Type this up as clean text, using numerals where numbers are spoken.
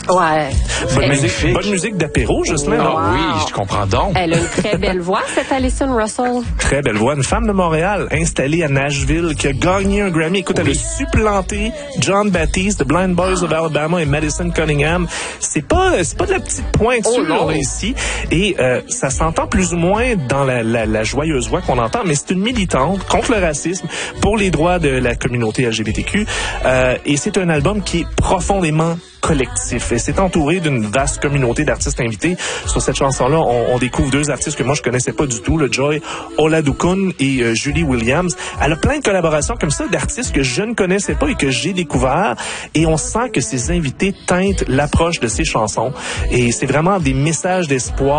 Ouais. Bonne musique d'apéro, Jocelyn. Wow. Oui, je comprends donc. Elle a une très belle voix, cette Alison Russell. Très belle voix. Une femme de Montréal, installée à Nashville, qui a gagné un Grammy. Écoute, elle a supplanté John Batiste, The Blind Boys of Alabama et Madison Cunningham. C'est pas de la petite pointure ici. Et ça s'entend plus ou moins dans la joyeuse voix qu'on entend, mais c'est une militante contre le racisme, pour les droits de la communauté LGBTQ. Et c'est un album qui est profondément collectif. Et c'est entouré d'une vaste communauté d'artistes invités. Sur cette chanson-là, on découvre deux artistes que moi, je connaissais pas du tout, le Joy Oladokun et Julie Williams. Elle a plein de collaborations comme ça d'artistes que je ne connaissais pas et que j'ai découvert. Et on sent que ces invités teintent l'approche de ces chansons. Et c'est vraiment des messages d'espoir